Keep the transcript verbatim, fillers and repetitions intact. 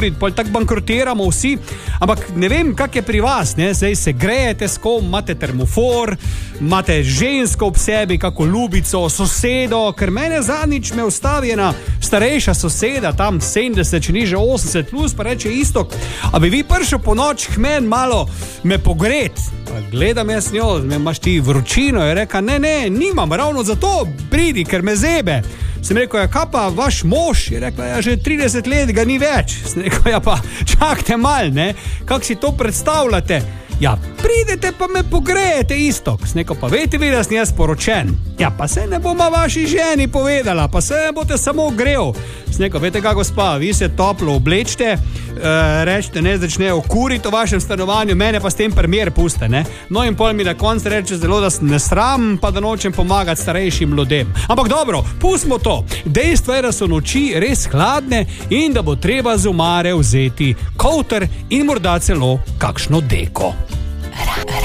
kuriti, pol tako bankrotiramo vsi. Ampak ne vem, kak je pri vas, ne? Zdaj se grejete s kom, imate termofor, imate žensko ob sebi, kako ljubico, sosedo, ker mene zadnjič me ustavi ena starejša soseda, tam sedemdeset, če ni že osemdeset plus, pa reče Istok, a bi vi prišel po noč k meni malo me pogret? Pa gledam jaz njo, imaš ti vročino, je reka, ne, ne, nimam, ravno zato pridi, ker me zebe. Sem rekel, ja, kaj pa vaš mož? Je rekla, ja, že trideset let ga ni več. Sem rekel, ja, pa čakajte mal, ne? Kako si to predstavljate? Ja, pridete pa me pogrejete, Istok. Sem rekel, pa vete vi, da sem jaz poročen. Ja, pa se ne bom vaši ženi povedala, pa se ne boste samo grel. Sem rekel, vete kaj, gospa, vi se toplo oblečte, uh, rečete, ne začnejo kuriti v vašem stanovanju, mene pa s tem primer puste, ne? No in pol mi na koncu reče zelo, da sem nesram, pa da nočem pomagati starejšim ljudem. Ampak dobro, pustimo to. Dejstvo je, da so noči res hladne in da bo treba z omare vzeti kovter in morda celo kakšno deko.